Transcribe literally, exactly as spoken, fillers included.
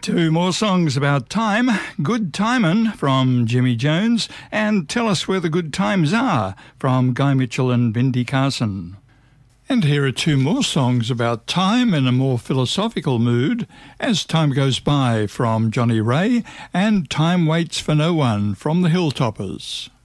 Two more songs about time. Good Timin' from Jimmy Jones and Tell Us Where the Good Times Are from Guy Mitchell and Bindi Carson. And here are two more songs about time in a more philosophical mood. As Time Goes By from Johnny Ray and Time Waits for No One from the Hilltoppers.